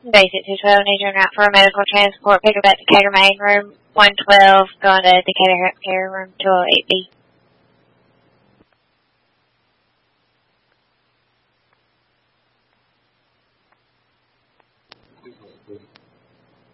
Basic 212, need you out for a medical transport. Pick up at Decatur Main Room 112, going to Decatur Healthcare Room 208B.